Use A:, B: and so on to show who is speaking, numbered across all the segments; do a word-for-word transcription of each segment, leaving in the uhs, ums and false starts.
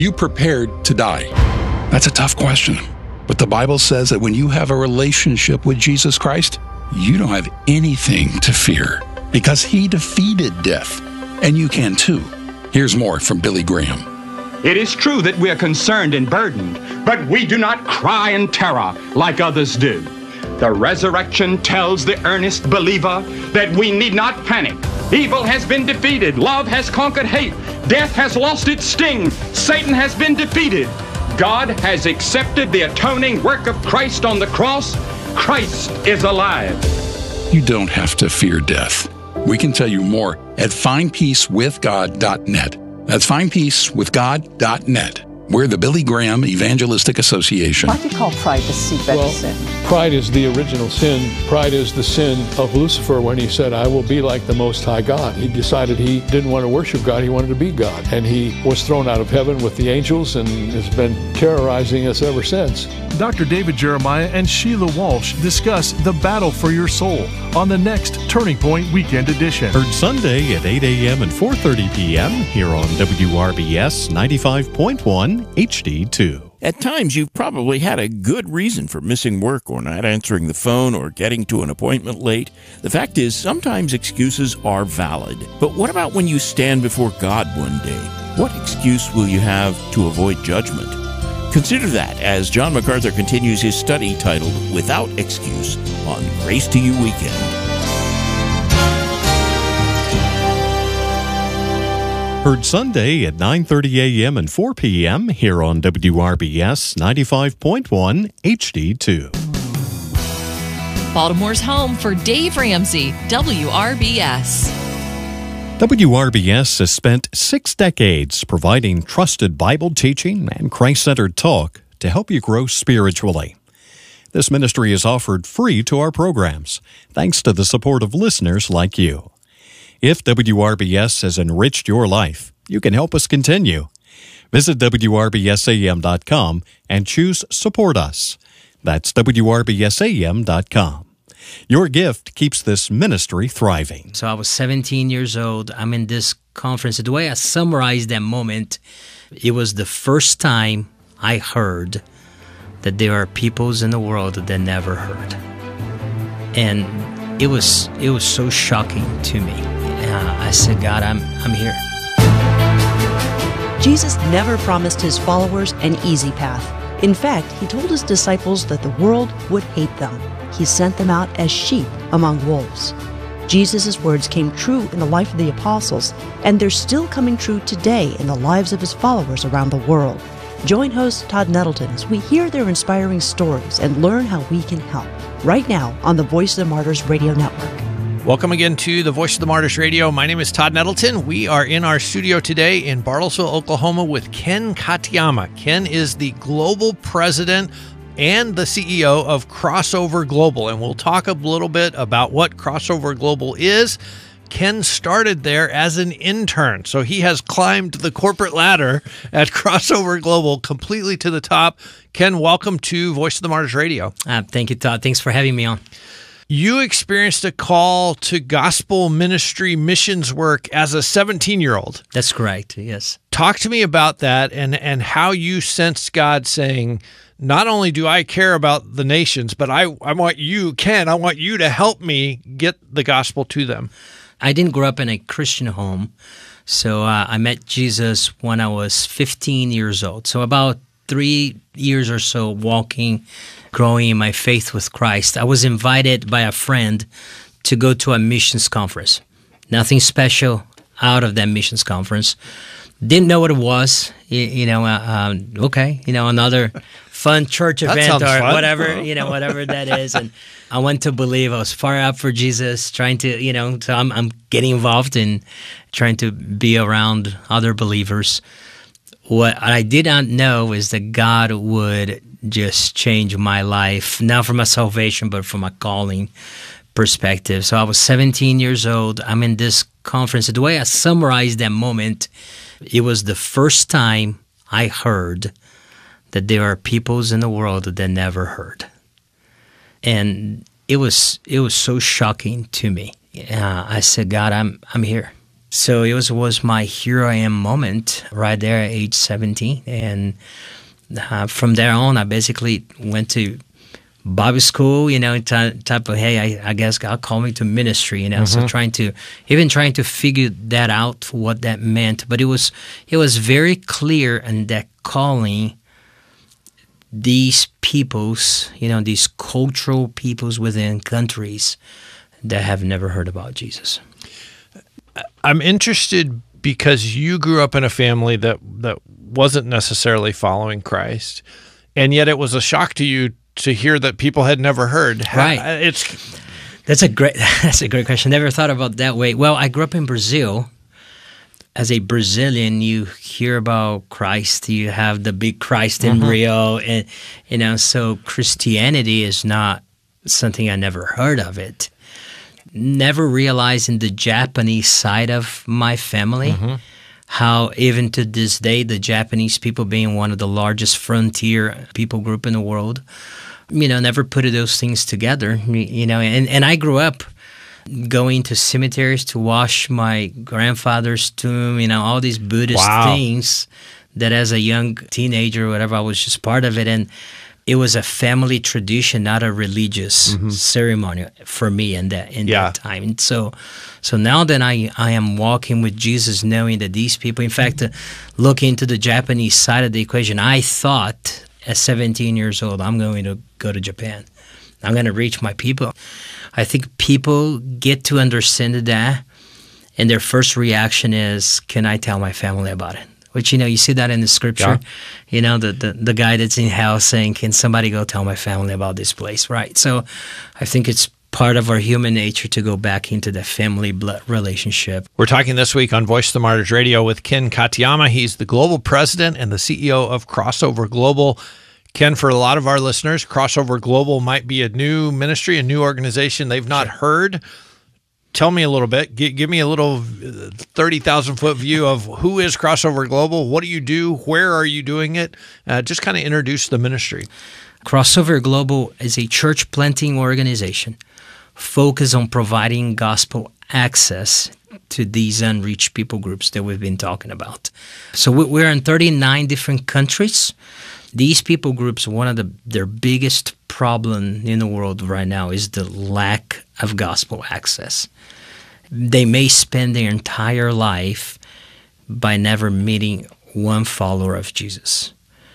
A: You prepared to die? That's a tough question. But the Bible says that when you have a relationship with Jesus Christ, you don't have anything to fear because he defeated death. And you can too. Here's more from Billy Graham.
B: It is true that we are concerned and burdened, but we do not cry in terror like others do. The resurrection tells the earnest believer that we need not panic. Evil has been defeated. Love has conquered hate. Death has lost its sting. Satan has been defeated. God has accepted the atoning work of Christ on the cross. Christ is alive.
A: You don't have to fear death. We can tell you more at find peace with god dot net. That's find peace with god dot net. We're the Billy Graham Evangelistic Association.
C: Why do you call pride the secret
D: well,
C: sin?
D: Pride is the original sin. Pride is the sin of Lucifer when he said, I will be like the Most High God. He decided he didn't want to worship God, he wanted to be God. And he was thrown out of heaven with the angels and has been terrorizing us ever since.
E: Doctor David Jeremiah and Sheila Walsh discuss the battle for your soul on the next Turning Point Weekend Edition.
F: Heard Sunday at eight a.m. and four thirty p.m. here on W R B S ninety-five point one H D two.
G: At times, you've probably had a good reason for missing work or not answering the phone or getting to an appointment late. The fact is, sometimes excuses are valid. But what about when you stand before God one day? What excuse will you have to avoid judgment? Consider that as John MacArthur continues his study titled Without Excuse on Grace to You Weekend.
F: Heard Sunday at nine thirty a.m. and four p.m. here on W R B S ninety-five point one H D two.
H: Baltimore's home for Dave Ramsey, W R B S.
F: W R B S has spent six decades providing trusted Bible teaching and Christ-centered talk to help you grow spiritually. This ministry is offered free to our programs, thanks to the support of listeners like you. If W R B S has enriched your life, you can help us continue. Visit W R B S A M dot com and choose Support Us. That's W R B S A M dot com. Your gift keeps this ministry thriving.
I: So I was seventeen years old. I'm in this conference. The way I summarize that moment, it was the first time I heard that there are peoples in the world that never heard. And it was it was so shocking to me. Uh, I said, God, I'm I'm here.
J: Jesus never promised his followers an easy path. In fact, he told his disciples that the world would hate them. He sent them out as sheep among wolves. Jesus' words came true in the life of the apostles, and they're still coming true today in the lives of his followers around the world. Join host Todd Nettleton as we hear their inspiring stories and learn how we can help. Right now on the Voice of the Martyrs Radio Network.
K: Welcome again to the Voice of the Martyrs Radio. My name is Todd Nettleton. We are in our studio today in Bartlesville, Oklahoma with Ken Katayama. Ken is the global president and the C E O of Crossover Global, and we'll talk a little bit about what Crossover Global is. Ken started there as an intern, so he has climbed the corporate ladder at Crossover Global completely to the top. Ken, welcome to Voice of the Martyrs Radio.
I: Uh, thank you, Todd. Thanks for having me on.
K: You experienced a call to gospel ministry missions work as a seventeen-year-old.
I: That's correct, yes.
K: Talk to me about that and, and how you sensed God saying, not only do I care about the nations, but I, I want you, Ken, I want you to help me get the gospel to them.
I: I didn't grow up in a Christian home, so uh, I met Jesus when I was fifteen years old. So about three years or so walking, growing in my faith with Christ, I was invited by a friend to go to a missions conference. Nothing special out of that missions conference. Didn't know what it was. You, you know, uh, um, okay, you know, another fun church event or
K: fun.
I: whatever, you know, whatever that is. And I went to believe. I was fired up for Jesus, trying to, you know, so I'm, I'm getting involved in trying to be around other believers. What I did not know is that God would just change my life, not from a salvation, but from a calling perspective. So I was seventeen years old. I'm in this conference. The way I summarized that moment, it was the first time I heard that there are peoples in the world that never heard. And it was it was so shocking to me. Uh, I said, God, I'm I'm here. So it was was my here I am moment right there at age seventeen. And uh, from there on, I basically went to Bible school, you know, t- type of, hey, I, I guess God called me to ministry, you know, mm-hmm. so trying to, even trying to figure that out, what that meant. But it was, it was very clear in that calling these peoples, you know, these cultural peoples within countries that have never heard about Jesus.
K: I'm interested because you grew up in a family that, that wasn't necessarily following Christ, and yet it was a shock to you to hear that people had never heard.
I: Right.
K: It's
I: that's a great that's a great question. Never thought about it that way. Well, I grew up in Brazil. As a Brazilian, you hear about Christ. You have the big Christ in mm-hmm. Rio, and you know, so Christianity is not something I never heard of it. Never realizing the Japanese side of my family. Mm-hmm. How even to this day, the Japanese people being one of the largest frontier people group in the world, you know, never put those things together, you know, and, and I grew up going to cemeteries to wash my grandfather's tomb, you know, all these Buddhist wow. things that as a young teenager or whatever, I was just part of it. And it was a family tradition, not a religious mm-hmm. ceremony for me in that in yeah. that time. And so, so now that I, I am walking with Jesus, knowing that these people, in fact, uh, looking into the Japanese side of the equation, I thought at seventeen years old, I'm going to go to Japan. I'm going to reach my people. I think people get to understand that, and their first reaction is, can I tell my family about it? Which, you know, you see that in the scripture, yeah. you know, the, the, the guy that's in hell saying, can somebody go tell my family about this place, right? So I think it's part of our human nature to go back into the family blood relationship.
K: We're talking this week on Voice of the Martyrs Radio with Ken Katayama. He's the global president and the C E O of Crossover Global. Ken, for a lot of our listeners, Crossover Global might be a new ministry, a new organization they've not sure. heard. Tell me a little bit. G- give me a little thirty thousand foot view of who is Crossover Global, what do you do, where are you doing it? Uh, just kind of introduce the ministry.
I: Crossover Global is a church planting organization focused on providing gospel access to these unreached people groups that we've been talking about. So we're in thirty-nine different countries. These people groups, one of the, their biggest problem in the world right now is the lack of gospel access. They may spend their entire life by never meeting one follower of Jesus.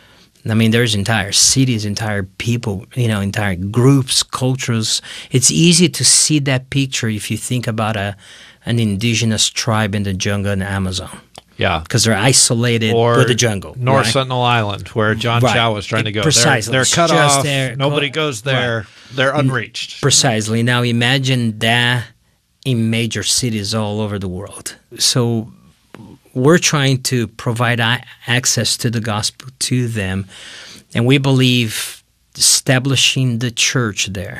I: I mean, there's entire cities, entire people, you know, entire groups, cultures. It's easy to see that picture if you think about a an indigenous tribe in the jungle in the Amazon.
K: Yeah.
I: Because they're isolated
K: or
I: with the jungle.
K: North
I: right?
K: Sentinel Island, where John
I: right.
K: Chow was trying to go.
I: Precisely.
K: They're, they're cut
I: Just
K: off.
I: there.
K: Nobody goes there. Right. They're unreached.
I: Precisely. Now imagine that in major cities all over the world. So we're trying to provide access to the gospel to them. And we believe establishing the church there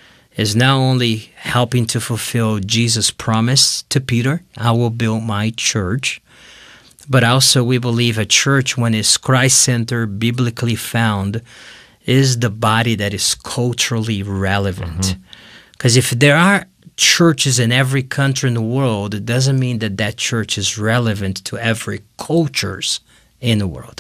I: is not only helping to fulfill Jesus' promise to Peter, I will build my church, but also we believe a church, when it's Christ-centered, biblically found, is the body that is culturally relevant. Because mm-hmm. if there are churches in every country in the world, it doesn't mean that that church is relevant to every cultures in the world.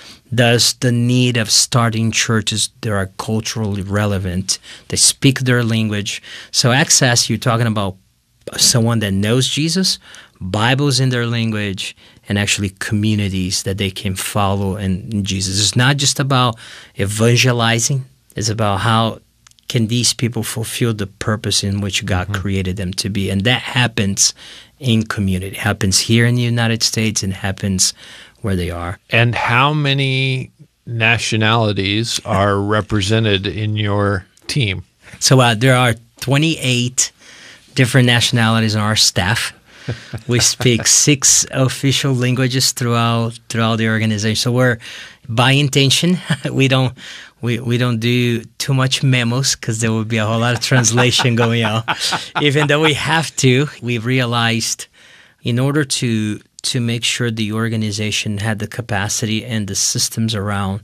I: Thus, the need of starting churches that are culturally relevant, they speak their language. So access, you're talking about someone that knows Jesus, Bibles in their language, and actually communities that they can follow in Jesus. It's not just about evangelizing. It's about how can these people fulfill the purpose in which God mm-hmm. created them to be. And that happens in community. It happens here in the United States and happens where they are.
K: And how many nationalities are represented in your team?
I: So uh, there are twenty-eight different nationalities on our staff. We speak six official languages throughout throughout the organization. So we're, by intention, we don't we, we don't do too much memos because there would be a whole lot of translation going on. Even though we have to, we realized in order to to make sure the organization had the capacity and the systems around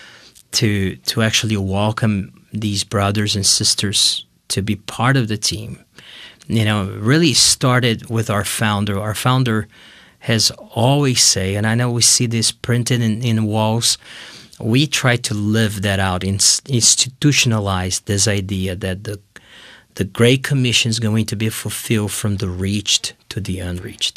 I: to to actually welcome these brothers and sisters to be part of the team, you know, really started with our founder. Our founder has always say, and I know we see this printed in, in walls, we try to live that out, institutionalize this idea that the the Great Commission is going to be fulfilled from the reached to the unreached.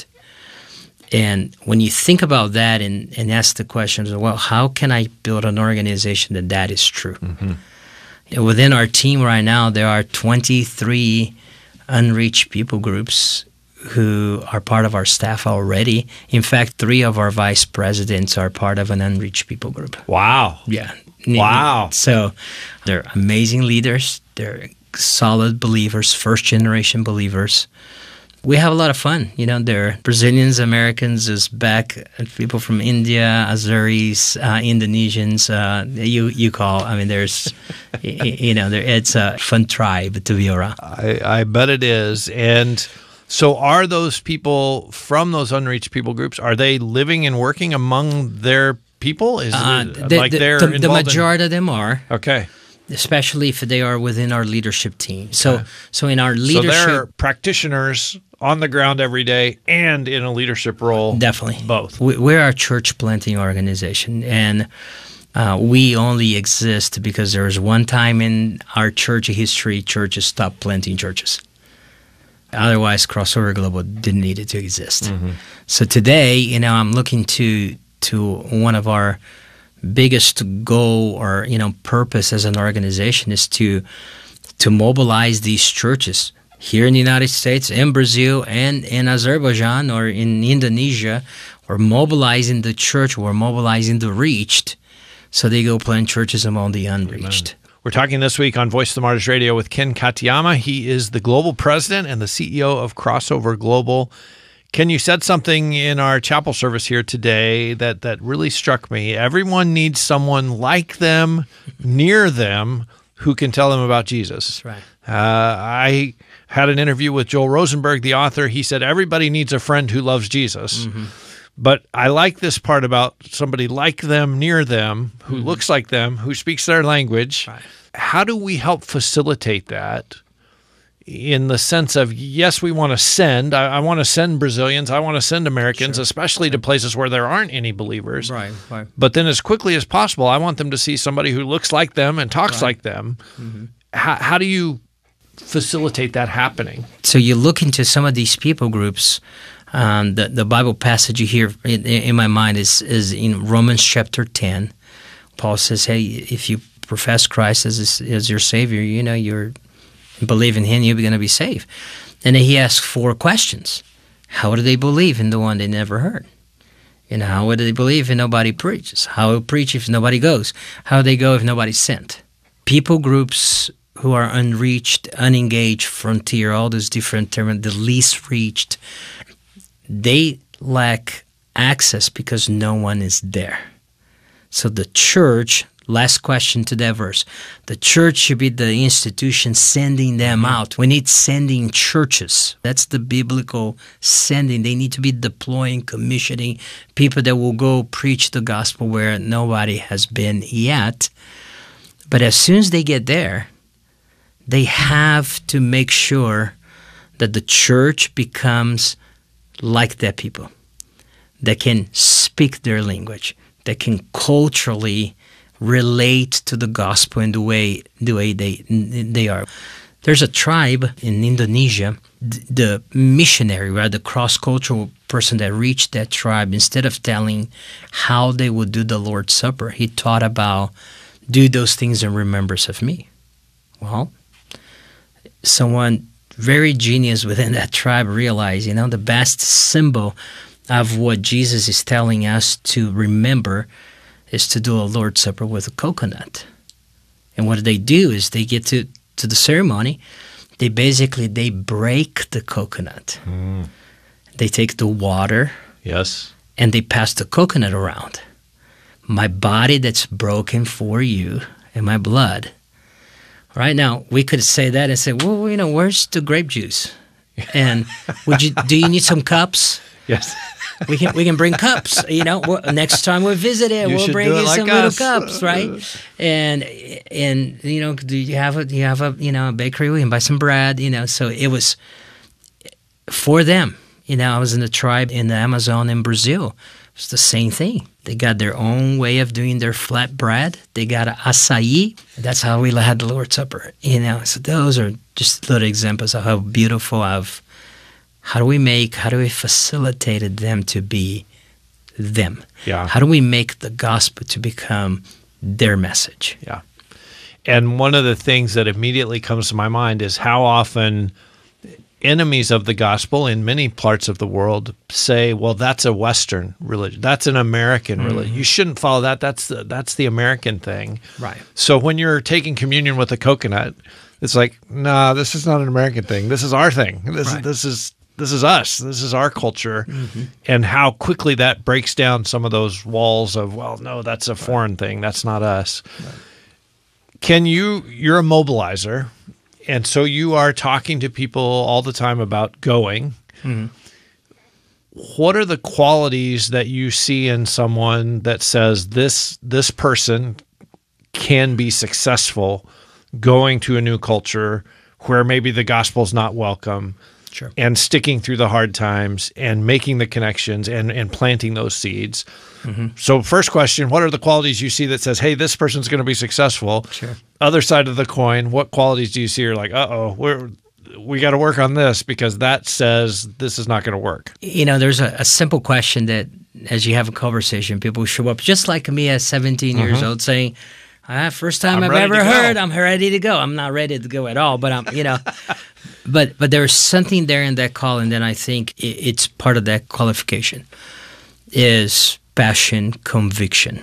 I: And when you think about that and, and ask the question, well, how can I build an organization that that is true? Mm-hmm. Within our team right now, there are twenty-three unreached people groups who are part of our staff already. In fact, three of our vice presidents are part of an unreached people group.
K: Wow.
I: Yeah.
K: Wow.
I: So they're amazing leaders. They're solid believers, first-generation believers. We have a lot of fun. You know, there are Brazilians, Americans, is back, people from India, Azuris, uh, Indonesians, uh, you you call. I mean, there's, you know, there, it's a fun tribe to be around.
K: I, I bet it is. And so are those people from those unreached people groups, are they living and working among their people? Is
I: uh,
K: it,
I: the,
K: like
I: the,
K: they're
I: the, the majority
K: in...
I: of them are.
K: Okay.
I: Especially if they are within our leadership team. So, okay. so in our leadership,
K: so they're practitioners on the ground every day and in a leadership role.
I: Definitely,
K: both.
I: We, we're a church planting organization, and uh, we only exist because there was one time in our church history, churches stopped planting churches. Otherwise, Crossover Global didn't need it to exist. Mm-hmm. So today, you know, I'm looking to to one of our biggest goal or, you know, purpose as an organization is to to mobilize these churches here in the United States, in Brazil, and in Azerbaijan or in Indonesia. We're mobilizing the church, we're mobilizing the reached, so they go plant churches among the unreached.
K: Amen. We're talking this week on Voice of the Martyrs Radio with Ken Katayama. He is the global president and the C E O of Crossover Global. Ken, you said something in our chapel service here today that, that really struck me. Everyone needs someone like them, near them, who can tell them about Jesus.
I: That's right.
K: Uh, I had an interview with Joel Rosenberg, the author. He said, everybody needs a friend who loves Jesus. Mm-hmm. But I like this part about somebody like them, near them, who mm-hmm. looks like them, who speaks their language.
I: Right.
K: How do we help facilitate that? In the sense of, yes, we want to send. I, I want to send Brazilians. I want to send Americans, sure. especially to places where there aren't any believers.
I: Right, right.
K: But then as quickly as possible, I want them to see somebody who looks like them and talks
I: right.
K: like them.
I: Mm-hmm.
K: How, how do you facilitate that happening?
I: So you look into some of these people groups. Um, the, the Bible passage you hear in, in my mind is, is in Romans chapter ten. Paul says, hey, if you profess Christ as, as your Savior, you know, you're believe in Him, you're going to be saved. And then he asks four questions. How do they believe in the one they never heard? You know, how would they believe if nobody preaches? How will preach if nobody goes? How do they go if nobody's sent? People groups who are unreached, unengaged, frontier, all those different terms, the least reached, they lack access because no one is there. So the church, last question to that verse, the church should be the institution sending them out. We need sending churches. That's the biblical sending. They need to be deploying, commissioning people that will go preach the gospel where nobody has been yet. But as soon as they get there, they have to make sure that the church becomes like that people, that can speak their language, that can culturally relate to the gospel in the way the way they they are. There's a tribe in Indonesia, the missionary, right, the cross-cultural person that reached that tribe, instead of telling how they would do the Lord's Supper, he taught about, do those things in remembrance of me. Well, someone very genius within that tribe realized, you know, the best symbol of what Jesus is telling us to remember is to do a Lord's Supper with a coconut. And what they do is they get to, to the ceremony, they basically, they break the coconut. Mm. They take the water.
K: Yes.
I: And they pass the coconut around. My body that's broken for you and my blood. Right now, we could say that and say, well, you know, where's the grape juice? And would you? Do you need some cups?
K: Yes.
I: We can we can bring cups. You know, next time we visit it,
K: you
I: we'll bring you
K: like
I: some
K: us.
I: little cups, right? And and you know, do you have a do you have a you know a bakery? We can buy some bread. You know, so it was for them. You know, I was in the tribe in the Amazon in Brazil. It's the same thing. They got their own way of doing their flatbread. They got açaí. That's how we had the Lord's Supper. You know, so those are just little examples of how beautiful of how do we make, how do we facilitate them to be them?
K: Yeah.
I: How do we make the gospel to become their message?
K: Yeah. And one of the things that immediately comes to my mind is how often enemies of the gospel in many parts of the world say, well, that's a Western religion. That's an American
I: Mm-hmm.
K: religion. You shouldn't follow that. That's the, that's the American thing.
I: Right.
K: So when you're taking communion with a coconut, it's like, nah, this is not an American thing. This is our thing. This,
I: Right.
K: is, this is this is us. This is our culture.
I: Mm-hmm.
K: And how quickly that breaks down some of those walls of, well, no, that's a foreign thing. That's not us.
I: Right.
K: Can you, you're a mobilizer, and so you are talking to people all the time about going.
I: Mm-hmm.
K: What are the qualities that you see in someone that says this this person can be successful going to a new culture where maybe the gospel's not welcome,
I: Sure.
K: and sticking through the hard times and making the connections and, and planting those seeds?
I: Mm-hmm.
K: So first question, what are the qualities you see that says, hey, this person's going to be successful?
I: Sure.
K: Other side of the coin, what qualities do you see are like, uh-oh, we're, we got to work on this because that says this is not going to work?
I: You know, there's a, a simple question that as you have a conversation, people show up just like me at seventeen years old saying, ah, first time
K: I'm
I: I've
K: ready
I: ever
K: to go."
I: heard, I'm ready to go. I'm not ready to go at all, but I'm, you know, but but there's something there in that call, and then I think it, it's part of that qualification is passion, conviction.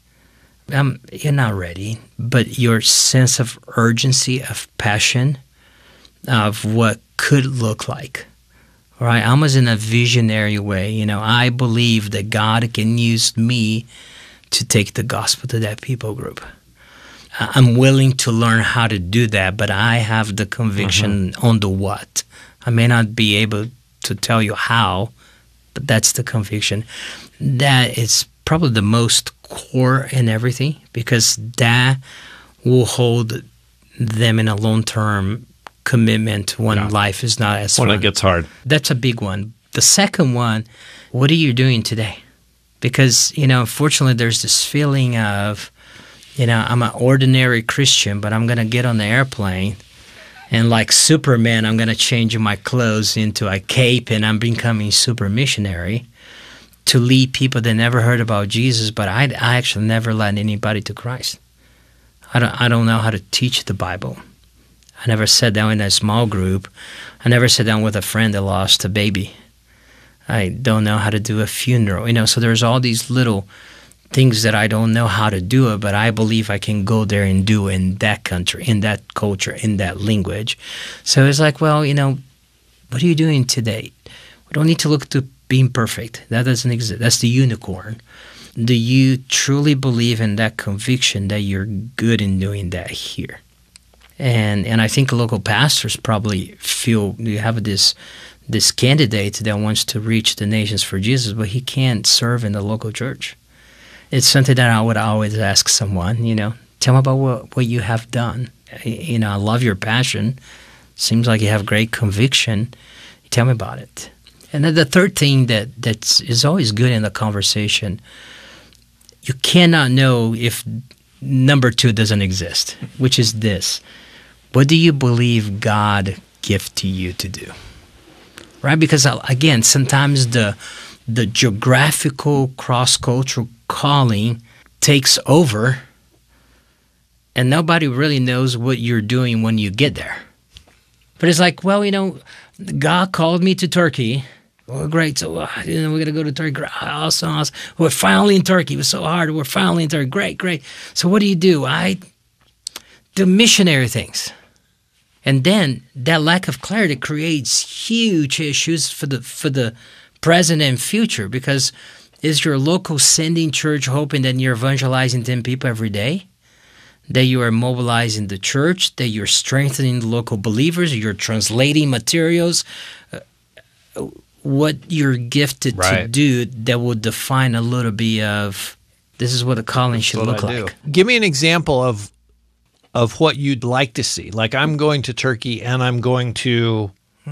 I: Um, you're not ready, but your sense of urgency, of passion, of what could look like. All right, I was in a visionary way. You know, I believe that God can use me to take the gospel to that people group. I'm willing to learn how to do that, but I have the conviction mm-hmm. on the what. I may not be able to tell you how, but that's the conviction. That is probably the most core in everything, because that will hold them in a long-term commitment when yeah. life is not as
K: when
I: fun.
K: It gets hard.
I: That's a big one. The second one, what are you doing today? Because, you know, unfortunately, there's this feeling of, you know, I'm an ordinary Christian, but I'm going to get on the airplane and like Superman, I'm going to change my clothes into a cape and I'm becoming super missionary to lead people that never heard about Jesus, but I, I actually never led anybody to Christ. I don't, I don't know how to teach the Bible. I never sat down in a small group. I never sat down with a friend that lost a baby. I don't know how to do a funeral. You know, so there's all these little things that I don't know how to do it, but I believe I can go there and do it in that country, in that culture, in that language. So it's like, well, you know, what are you doing today? We don't need to look to being perfect. That doesn't exist. That's the unicorn. Do you truly believe in that conviction that you're good in doing that here? And and I think local pastors probably feel you have this this candidate that wants to reach the nations for Jesus, but he can't serve in the local church. It's something that I would always ask someone, you know, tell me about what, what you have done. You know, I love your passion. Seems like you have great conviction. Tell me about it. And then the third thing that that's, is always good in the conversation, you cannot know if number two doesn't exist, which is this. What do you believe God gave to you to do? Right? Because, again, sometimes the the geographical cross-cultural calling takes over and nobody really knows what you're doing when you get there. But it's like, well, you know, God called me to Turkey. Well, great. So, uh, you know, we're going to go to Turkey. Awesome, awesome. We're finally in Turkey. It was so hard. We're finally in Turkey. Great, great. So what do you do? I do missionary things. And then that lack of clarity creates huge issues for the for the present and future, because is your local sending church hoping that you're evangelizing ten people every day? That you are mobilizing the church, that you're strengthening the local believers, you're translating materials, uh, what you're gifted
K: right.
I: to do that will define a little bit of this is what a calling should
K: what
I: look
K: I
I: like.
K: Do. Give me an example of of what you'd like to see. Like, I'm going to Turkey and I'm going to mm-hmm.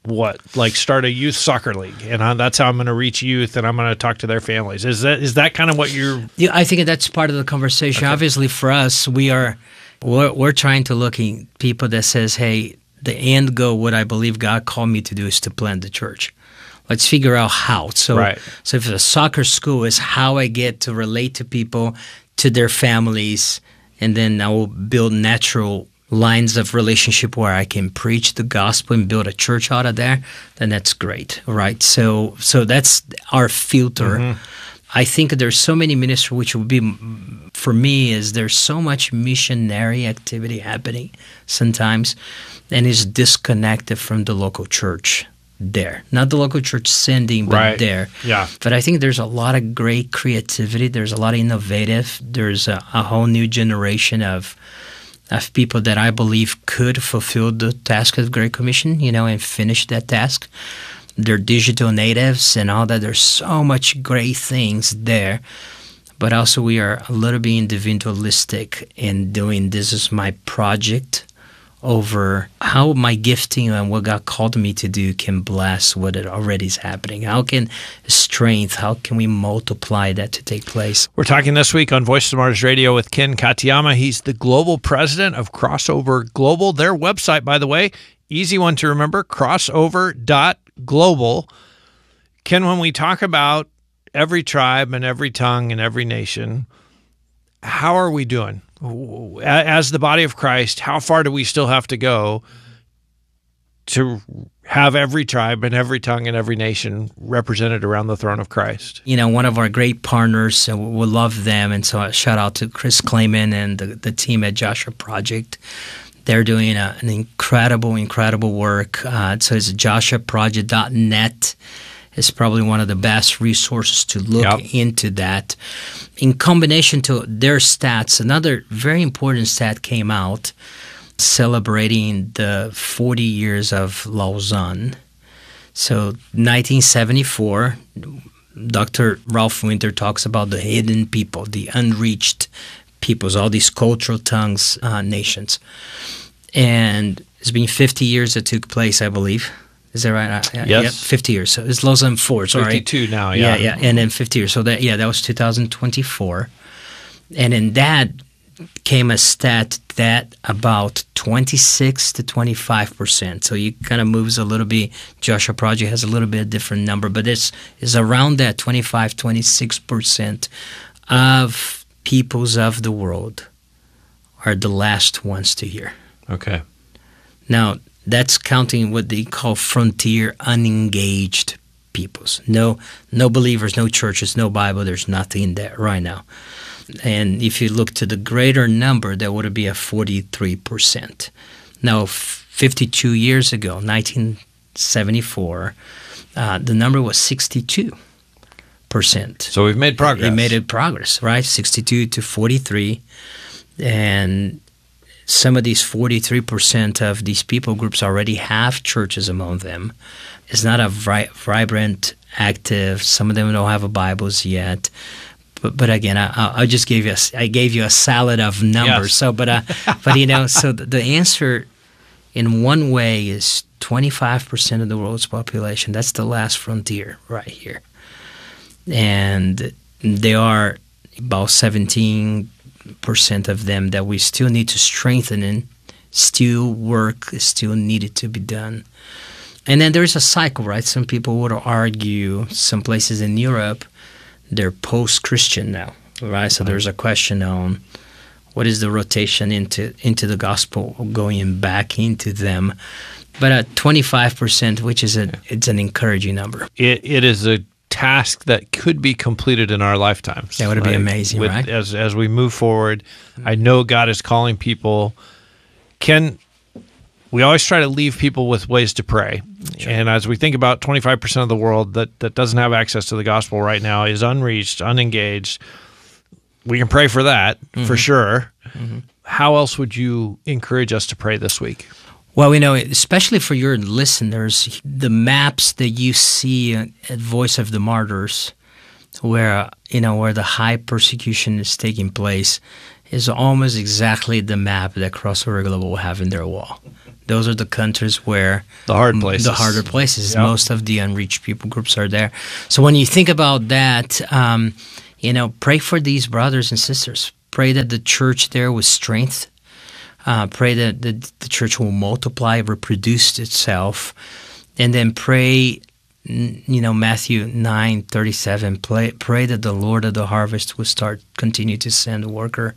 K: what, like start a youth soccer league, and I, that's how I'm going to reach youth, and I'm going to talk to their families. Is that is that kind of what you're?
I: Yeah, I think that's part of the conversation. Okay. Obviously, for us, we are we're, we're trying to look at people that says, "Hey, the end goal, what I believe God called me to do, is to plant the church. Let's figure out how." So,
K: right.
I: so if the soccer school is how I get to relate to people, to their families, and then I will build natural lines of relationship where I can preach the gospel and build a church out of there, then that's great, right? So so that's our filter. Mm-hmm. I think there's so many ministries, which would be, for me, is there's so much missionary activity happening sometimes, and is disconnected from the local church there. Not the local church sending, but
K: right.
I: there.
K: Yeah.
I: But I think there's a lot of great creativity. There's a lot of innovative. There's a, a whole new generation of of people that I believe could fulfill the task of the Great Commission, you know, and finish that task. They're digital natives and all that. There's so much great things there. But also we are a little bit individualistic in doing this is my project over how my gifting and what God called me to do can bless what it already is happening. How can strength, how can we multiply that to take place?
K: We're talking this week on Voice of the Martyrs Radio with Ken Katayama. He's the global president of Crossover Global. Their website, by the way, easy one to remember, crossover dot global. Ken, when we talk about every tribe and every tongue and every nation, how are we doing? As the body of Christ, how far do we still have to go to have every tribe and every tongue and every nation represented around the throne of Christ?
I: You know, one of our great partners, uh, we love them, and so a shout out to Chris Clayman and the, the team at Joshua Project. They're doing a, an incredible, incredible work. Uh, so it's joshua project dot net. Is probably one of the best resources to look yep. into that. In combination to their stats, another very important stat came out celebrating the forty years of Lausanne. So nineteen seventy-four, Doctor Ralph Winter talks about the hidden people, the unreached peoples, all these cultural tongues, uh, nations. And it's been fifty years that took place, I believe. Is that right? Uh,
K: yes.
I: Yeah, fifty years. So it's Lausanne four, sorry.
K: fifty-two now, yeah.
I: Yeah, yeah, and then fifty years. So that, yeah, that was two thousand twenty-four. And in that came a stat that about twenty-six to twenty-five percent. So it kind of moves a little bit. Joshua Project has a little bit different number, but it's, it's around that twenty-five, twenty-six percent of peoples of the world are the last ones to hear.
K: Okay.
I: Now, that's counting what they call frontier unengaged peoples. No no believers, no churches, no Bible. There's nothing there right now. And if you look to the greater number, that would be a forty-three percent. Now, fifty-two years ago, nineteen seventy-four, uh, the number was sixty-two percent.
K: So we've made progress.
I: We made it progress, right? sixty-two to forty-three. And some of these forty-three percent of these people groups already have churches among them. It's not a vi- vibrant, active. Some of them don't have a Bibles yet. But, but again, I, I just gave you a, I gave you a salad of numbers.
K: Yes.
I: So, but uh, but you know, so the, the answer, in one way, is twenty-five percent of the world's population. That's the last frontier right here, and there are about seventeen percent of them that we still need to strengthen and still work is still needed to be done. And then there's a cycle, right? Some people would argue some places in Europe, they're post-Christian now, right? So there's a question on what is the rotation into into the gospel going back into them. But at twenty-five percent, which is a, it's an encouraging number.
K: It It is a task that could be completed in our lifetimes.
I: That would like, be amazing,
K: with,
I: right?
K: As as we move forward, I know God is calling people. Ken, we always try to leave people with ways to pray. Sure. And as we think about twenty-five percent of the world that, that doesn't have access to the gospel right now, is unreached, unengaged, we can pray for that, mm-hmm. for sure. Mm-hmm. How else would you encourage us to pray this week?
I: Well, we know, especially for your listeners, the maps that you see at Voice of the Martyrs, where you know where the high persecution is taking place, is almost exactly the map that Crossover Global will have in their wall. those are the countries where
K: the hard places,
I: the harder places,
K: yep.
I: most of the unreached people groups are there. So when you think about that, um, you know, pray for these brothers and sisters. Pray that the church there with strength. Uh, pray that the, the church will multiply, reproduce itself, and then pray. You know, Matthew nine thirty-seven. Pray, pray that the Lord of the harvest will start continue to send worker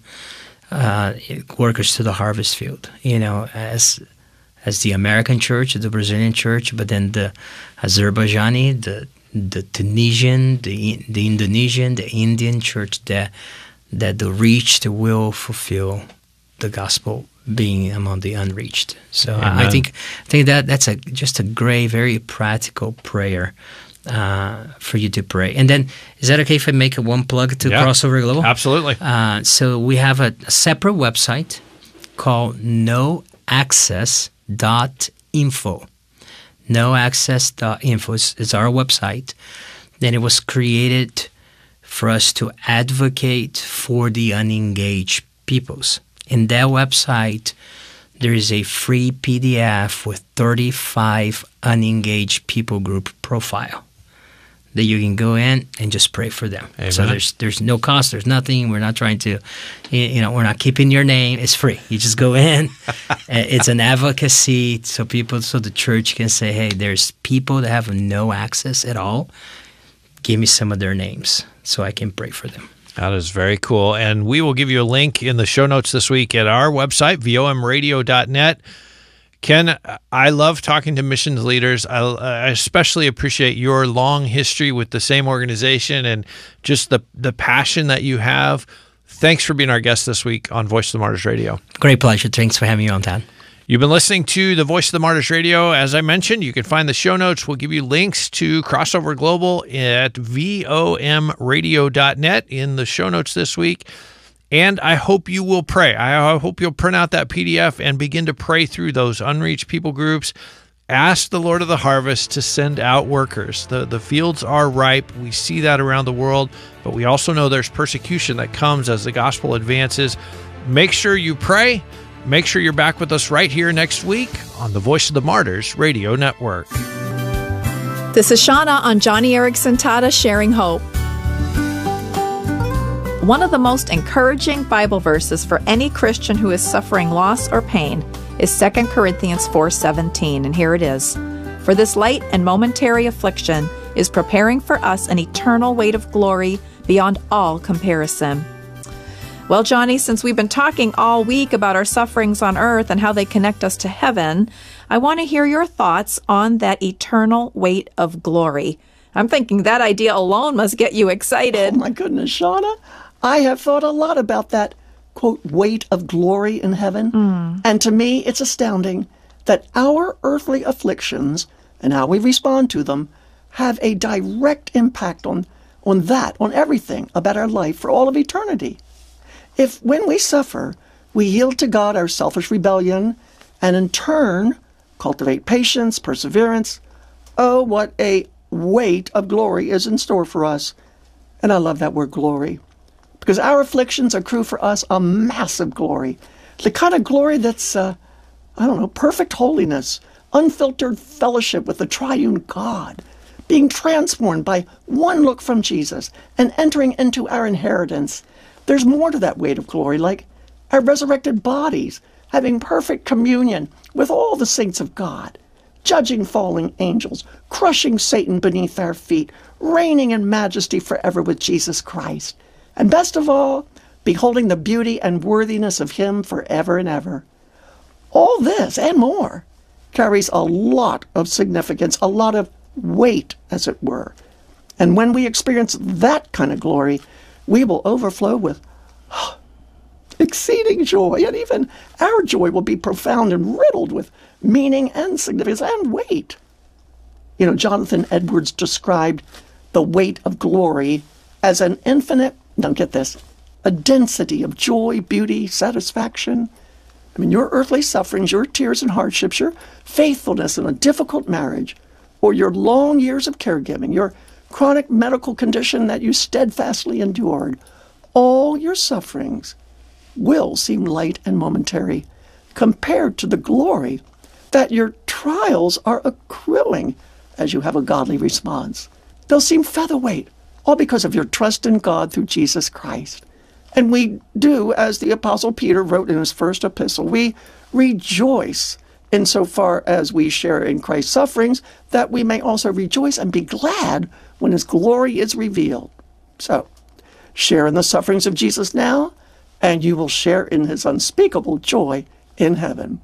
I: uh, workers to the harvest field. You know, as as the American church, the Brazilian church, but then the Azerbaijani, the the Tunisian, the the Indonesian, the Indian church, that that the reached will fulfill the gospel being among the unreached. So I, I think I think that that's a just a great, very practical prayer uh, for you to pray. And then, is that okay if I make a one plug to
K: yeah,
I: Crossover Global?
K: Absolutely.
I: Uh, so we have a, a separate website called no access dot info. no access dot info is, is our website. Then it was created for us to advocate for the unengaged peoples. In that website, there is a free P D F with thirty-five unengaged people group profile that you can go in and just pray for them.
K: Amen.
I: So there's there's no cost, there's nothing. We're not trying to, you know, we're not keeping your name. It's free. You just go in. It's an advocacy so people, so the church can say, hey, there's people that have no access at all. Give me some of their names so I can pray for them.
K: That is very cool. And we will give you a link in the show notes this week at our website, v o m radio dot net. Ken, I love talking to missions leaders. I, I especially appreciate your long history with the same organization and just the, the passion that you have. Thanks for being our guest this week on Voice of the Martyrs Radio.
I: Great pleasure. Thanks for having me on, Todd.
K: You've been listening to the Voice of the Martyrs Radio. As I mentioned, you can find the show notes. We'll give you links to Crossover Global at v o m radio dot net in the show notes this week. And I hope you will pray. I hope you'll print out that P D F and begin to pray through those unreached people groups. Ask the Lord of the harvest to send out workers. The, the fields are ripe. We see that around the world, but we also know there's persecution that comes as the gospel advances. Make sure you pray. Make sure you're back with us right here next week on the Voice of the Martyrs Radio Network.
C: This is Shauna on Johnny Erickson Tata Sharing Hope. One of the most encouraging Bible verses for any Christian who is suffering loss or pain is Second Corinthians four seventeen, and here it is. For this light and momentary affliction is preparing for us an eternal weight of glory beyond all comparison. Well, Johnny, since we've been talking all week about our sufferings on earth and how they connect us to heaven, I want to hear your thoughts on that eternal weight of glory. I'm thinking that idea alone must get you excited.
L: Oh, my goodness, Shauna. I have thought a lot about that, quote, weight of glory in heaven. Mm. And to me, it's astounding that our earthly afflictions and how we respond to them have a direct impact on, on that, on everything about our life for all of eternity. If, when we suffer, we yield to God our selfish rebellion, and in turn cultivate patience, perseverance, oh, what a weight of glory is in store for us. And I love that word glory, because our afflictions accrue for us a massive glory, the kind of glory that's, uh, I don't know, perfect holiness, unfiltered fellowship with the triune God, being transformed by one look from Jesus and entering into our inheritance. There's more to that weight of glory, like our resurrected bodies, having perfect communion with all the saints of God, judging falling angels, crushing Satan beneath our feet, reigning in majesty forever with Jesus Christ, and best of all, beholding the beauty and worthiness of Him forever and ever. All this and more carries a lot of significance, a lot of weight, as it were. And when we experience that kind of glory, we will overflow with oh, exceeding joy, and even our joy will be profound and riddled with meaning and significance and weight. You know, Jonathan Edwards described the weight of glory as an infinite, now get this, a density of joy, beauty, satisfaction. I mean, your earthly sufferings, your tears and hardships, your faithfulness in a difficult marriage, or your long years of caregiving, your chronic medical condition that you steadfastly endured, all your sufferings will seem light and momentary compared to the glory that your trials are accruing as you have a godly response. They'll seem featherweight, all because of your trust in God through Jesus Christ. And we do, as the Apostle Peter wrote in his first epistle, we rejoice insofar as we share in Christ's sufferings, that we may also rejoice and be glad when his glory is revealed. So, share in the sufferings of Jesus now, and you will share in his unspeakable joy in heaven.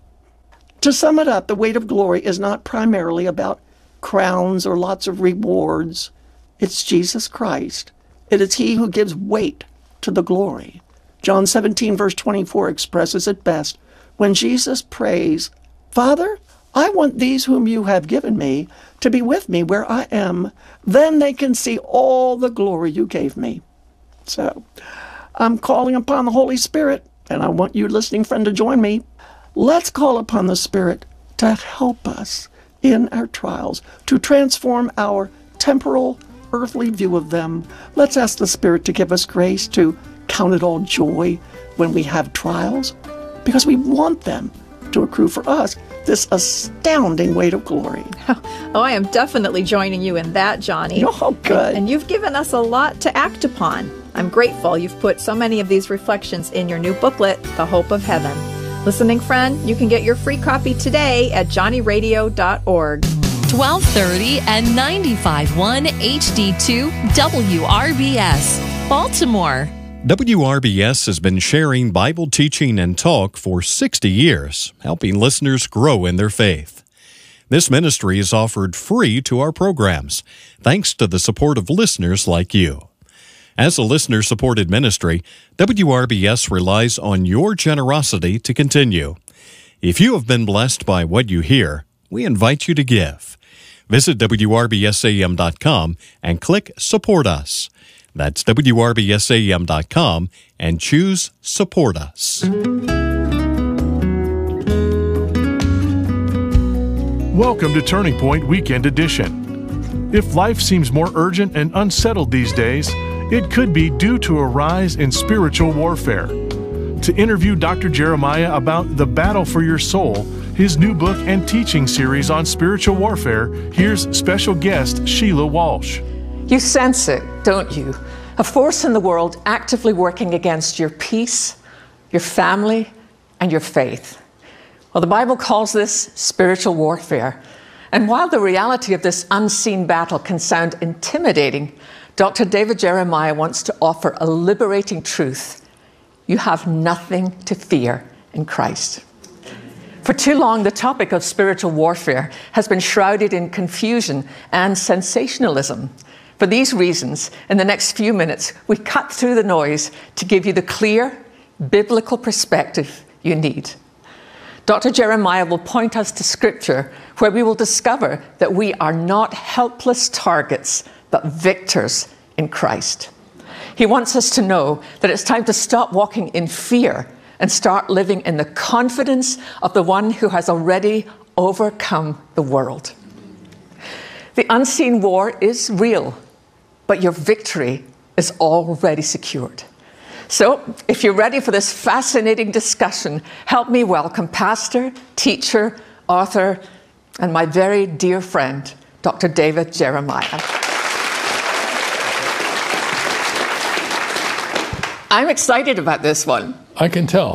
L: To sum it up, the weight of glory is not primarily about crowns or lots of rewards. It's Jesus Christ. It is he who gives weight to the glory. John seventeen, verse twenty-four expresses it best when Jesus prays, Father, I want these whom you have given me to be with me where I am. Then they can see all the glory you gave me. So, I'm calling upon the Holy Spirit, and I want you, listening friend, to join me. Let's call upon the Spirit to help us in our trials, to transform our temporal, earthly view of them. Let's ask the Spirit to give us grace to count it all joy when we have trials, because we want them to accrue for us this astounding weight of glory.
C: Oh, I am definitely joining you in that, Johnny.
L: Oh, good.
C: And, and you've given us a lot to act upon. I'm grateful you've put so many of these reflections in your new booklet, The Hope of Heaven. Listening friend, you can get your free copy today at johnny radio dot org.
H: twelve thirty and ninety-five point one H D two W R B S, Baltimore.
F: W R B S has been sharing Bible teaching and talk for sixty years, helping listeners grow in their faith. This ministry is offered free to our programs, thanks to the support of listeners like you. As a listener-supported ministry, W R B S relies on your generosity to continue. If you have been blessed by what you hear, we invite you to give. Visit W R B S A M dot com and click Support Us. That's W R B S A M dot com and choose Support Us.
E: Welcome to Turning Point Weekend Edition. If life seems more urgent and unsettled these days, it could be due to a rise in spiritual warfare. To interview Doctor Jeremiah about the battle for your soul, his new book and teaching series on spiritual warfare, here's special guest Sheila Walsh.
M: You sense it, don't you? A force in the world actively working against your peace, your family, and your faith. Well, the Bible calls this spiritual warfare. And while the reality of this unseen battle can sound intimidating, Doctor David Jeremiah wants to offer a liberating truth. You have nothing to fear in Christ. For too long, the topic of spiritual warfare has been shrouded in confusion and sensationalism. For these reasons, in the next few minutes, we cut through the noise to give you the clear, biblical perspective you need. Doctor Jeremiah will point us to Scripture, where we will discover that we are not helpless targets, but victors in Christ. He wants us to know that it's time to stop walking in fear and start living in the confidence of the one who has already overcome the world. The unseen war is real, but your victory is already secured. So, if you're ready for this fascinating discussion, help me welcome pastor, teacher, author, and my very dear friend, Doctor David Jeremiah. I'm excited about this one.
D: I can tell.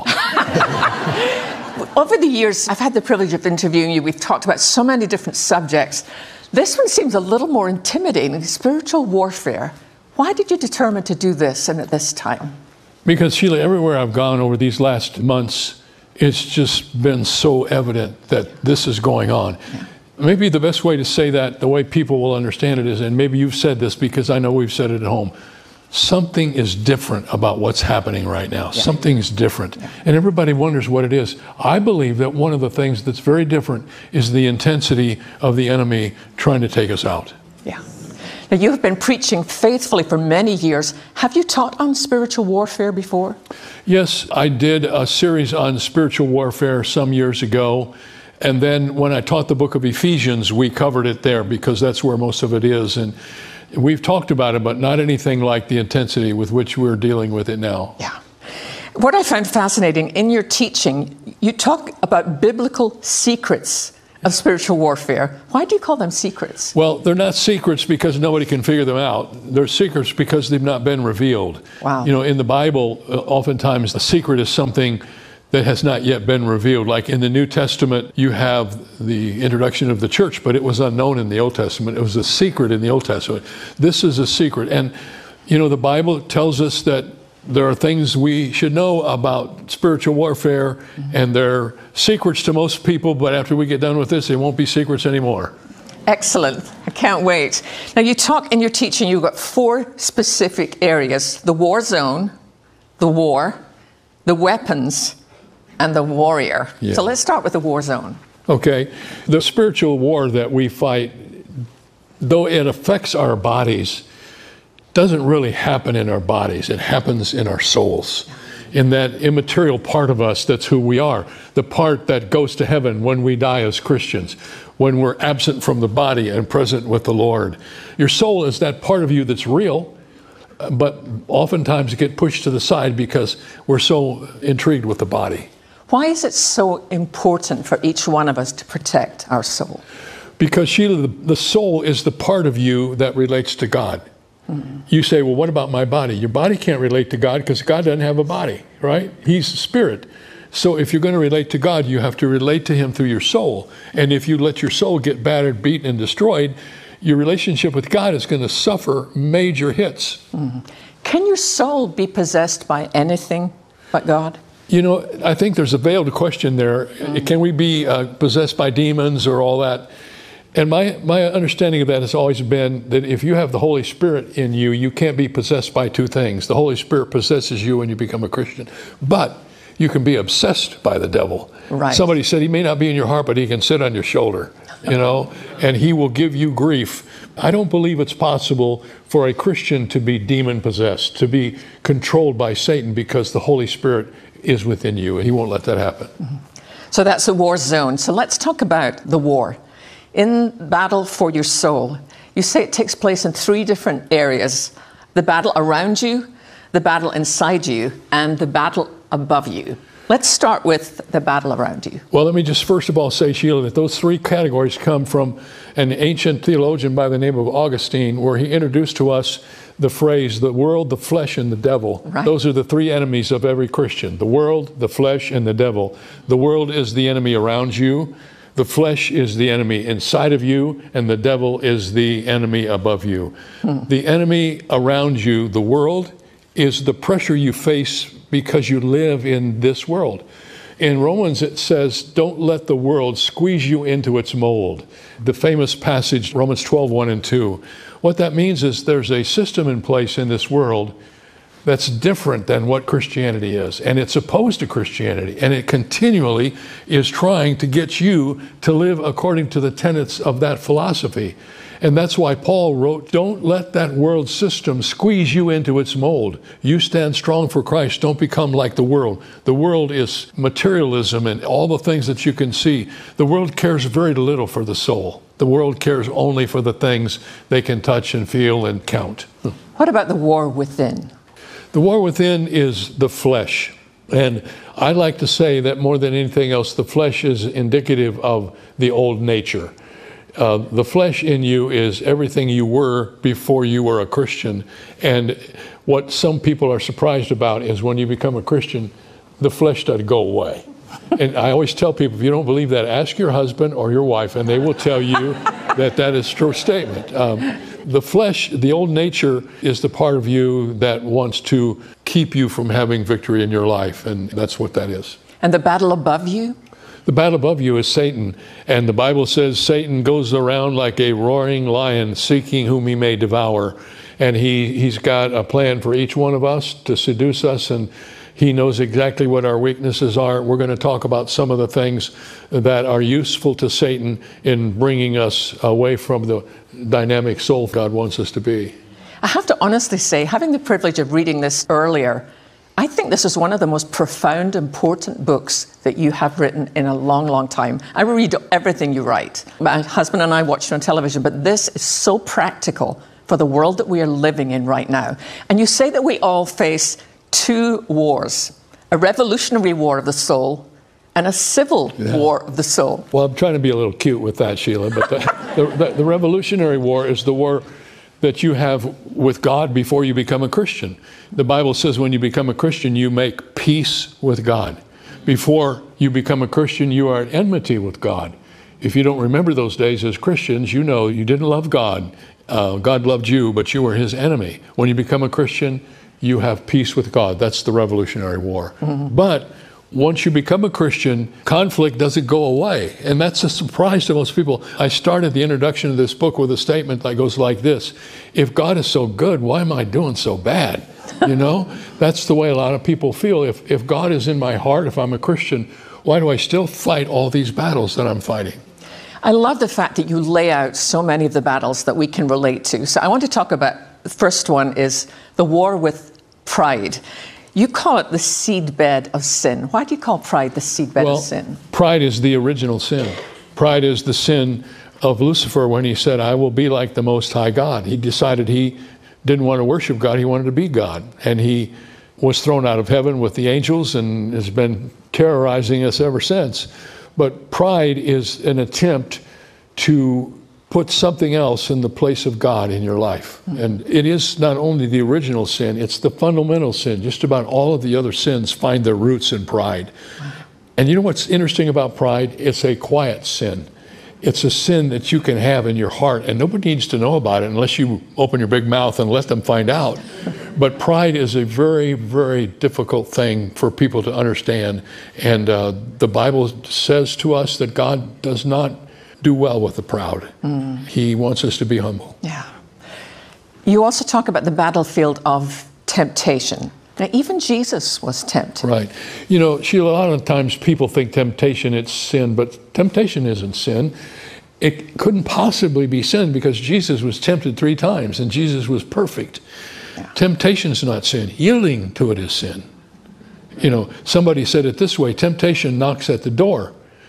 M: Over the years, I've had the privilege of interviewing you. We've talked about so many different subjects. This one seems a little more intimidating, spiritual warfare. Why did you determine to do this and at this time?
D: Because, Sheila, everywhere I've gone over these last months, it's just been so evident that this is going on. Yeah. Maybe the best way to say that, the way people will understand it is, and maybe you've said this because I know we've said it at home, something is different about what's happening right now. Yeah. Something's different. Yeah. And everybody wonders what it is. I believe that one of the things that's very different is the intensity of the enemy trying to take us out.
M: Yeah. Now, you've been preaching faithfully for many years. Have you taught on spiritual warfare before?
D: Yes, I did a series on spiritual warfare some years ago. And then when I taught the book of Ephesians, we covered it there because that's where most of it is. And we've talked about it, but not anything like the intensity with which we're dealing with it now.
M: Yeah. What I found fascinating in your teaching, you talk about biblical secrets of spiritual warfare. Why do you call them secrets?
D: Well, they're not secrets because nobody can figure them out. They're secrets because they've not been revealed.
M: Wow.
D: You know, in the Bible, uh, oftentimes a secret is something that has not yet been revealed. Like in the New Testament, you have the introduction of the church, but it was unknown in the Old Testament. It was a secret in the Old Testament. This is a secret. And, you know, the Bible tells us that there are things we should know about spiritual warfare, mm-hmm. and they're secrets to most people, but after we get done with this, they won't be secrets anymore.
M: Excellent. I can't wait. Now, you talk in your teaching, you've got four specific areas: the war zone, the war, the weapons, and the warrior. Yeah. So let's start with the war zone.
D: Okay. The spiritual war that we fight, though it affects our bodies, doesn't really happen in our bodies. It happens in our souls, in that immaterial part of us that's who we are, the part that goes to heaven when we die as Christians, when we're absent from the body and present with the Lord. Your soul is that part of you that's real, but oftentimes get pushed to the side because we're so intrigued with the body.
M: Why is it so important for each one of us to protect our soul?
D: Because, Sheila, the, the soul is the part of you that relates to God. Mm-hmm. You say, well, what about my body? Your body can't relate to God because God doesn't have a body, right? He's a spirit. So if you're going to relate to God, you have to relate to him through your soul. And if you let your soul get battered, beaten, and destroyed, your relationship with God is going to suffer major hits.
M: Mm-hmm. Can your soul be possessed by anything but God?
D: You know, I think there's a veiled question there. Mm-hmm. Can we be uh, possessed by demons or all that? And my, my understanding of that has always been that if you have the Holy Spirit in you, you can't be possessed by two things. The Holy Spirit possesses you when you become a Christian, but you can be obsessed by the devil.
M: Right.
D: Somebody said he may not be in your heart, but he can sit on your shoulder, you know, and he will give you grief. I don't believe it's possible for a Christian to be demon possessed, to be controlled by Satan, because the Holy Spirit is within you, and he won't let that happen.
M: Mm-hmm. So that's a war zone. So let's talk about the war. In battle for your soul, you say it takes place in three different areas: the battle around you, the battle inside you, and the battle above you. Let's start with the battle around you.
D: Well, let me just first of all say, Sheila, that those three categories come from an ancient theologian by the name of Augustine, where he introduced to us the phrase, the world, the flesh, and the devil.
M: Right.
D: Those are the three enemies of every Christian: the world, the flesh, and the devil. The world is the enemy around you. The flesh is the enemy inside of you, and the devil is the enemy above you. Hmm. The enemy around you, the world, is the pressure you face because you live in this world. In Romans, it says, don't let the world squeeze you into its mold. The famous passage, Romans twelve, one and two. What that means is there's a system in place in this world that's different than what Christianity is, and it's opposed to Christianity, and it continually is trying to get you to live according to the tenets of that philosophy. And that's why Paul wrote, don't let that world system squeeze you into its mold. You stand strong for Christ. Don't become like the world. The world is materialism and all the things that you can see. The world cares very little for the soul. The world cares only for the things they can touch and feel and count.
M: What about the war within?
D: The war within is the flesh. And I like to say that more than anything else, the flesh is indicative of the old nature. Uh, the flesh in you is everything you were before you were a Christian. And what some people are surprised about is when you become a Christian, the flesh doesn't go away. And I always tell people, if you don't believe that, ask your husband or your wife, and they will tell you that that is a true statement. Um, the flesh, the old nature, is the part of you that wants to keep you from having victory in your life, and that's what that is.
M: And the battle above you?
D: The battle above you is Satan, and the Bible says Satan goes around like a roaring lion seeking whom he may devour, and he, he's got a plan for each one of us to seduce us, and he knows exactly what our weaknesses are. We're going to talk about some of the things that are useful to Satan in bringing us away from the dynamic soul God wants us to be.
M: I have to honestly say, having the privilege of reading this earlier, I think this is one of the most profound, important books that you have written in a long, long time. I read everything you write. My husband and I watch you on television, but this is so practical for the world that we are living in right now. And you say that we all face two wars: a revolutionary war of the soul and a civil
D: Yeah.
M: war of the soul.
D: Well, I'm trying to be a little cute with that, Sheila, but the, the, the, the Revolutionary War is the war that you have with God before you become a Christian. The Bible says when you become a Christian, you make peace with God. Before you become a Christian, you are at enmity with God. If you don't remember those days as Christians, you know you didn't love God. Uh, God loved you, but you were his enemy. When you become a Christian, you have peace with God. That's the Revolutionary War. Mm-hmm. But once you become a Christian, conflict doesn't go away. And that's a surprise to most people. I started the introduction of this book with a statement that goes like this: if God is so good, why am I doing so bad? You know, that's the way a lot of people feel. If, if God is in my heart, if I'm a Christian, why do I still fight all these battles that I'm fighting?
M: I love the fact that you lay out so many of the battles that we can relate to. So I want to talk about, the first one is the war with pride. You call it the seedbed of sin. Why do you call pride the seedbed
D: well,
M: of sin?
D: Pride is the original sin. Pride is the sin of Lucifer when he said, I will be like the Most High God. He decided he didn't want to worship God, he wanted to be God. And he was thrown out of heaven with the angels and has been terrorizing us ever since. But pride is an attempt to put something else in the place of God in your life. Mm-hmm. And it is not only the original sin, it's the fundamental sin. Just about all of the other sins find their roots in pride. Mm-hmm. And you know what's interesting about pride? It's a quiet sin. It's a sin that you can have in your heart, and nobody needs to know about it unless you open your big mouth and let them find out. But pride is a very, very difficult thing for people to understand. And uh, the Bible says to us that God does not do well with the proud. Mm. He wants us to be humble.
M: Yeah. You also talk about the battlefield of temptation. Now, even Jesus was tempted.
D: Right. You know, Sheila, a lot of times people think temptation, it's sin, but temptation isn't sin. It couldn't possibly be sin because Jesus was tempted three times and Jesus was perfect. Yeah. Temptation is not sin. Yielding to it is sin. You know, somebody said it this way: temptation knocks at the door.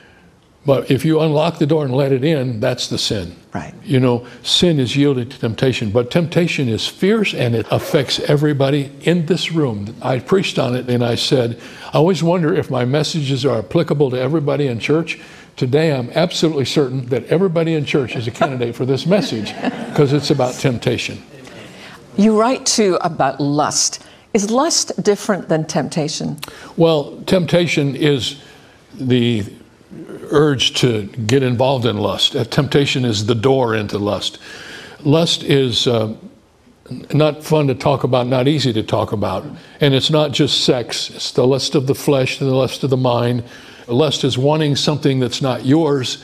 D: But if you unlock the door and let it in, that's the sin.
M: Right.
D: You know, sin is yielded to temptation, but temptation is fierce and it affects everybody in this room. I preached on it and I said, I always wonder if my messages are applicable to everybody in church. Today, I'm absolutely certain that everybody in church is a candidate for this message because it's about temptation.
M: You write too about lust. Is lust different than temptation?
D: Well, temptation is the urge to get involved in lust. Uh, temptation is the door into lust. Lust is uh, not fun to talk about, not easy to talk about. And it's not just sex. It's the lust of the flesh and the lust of the mind. Lust is wanting something that's not yours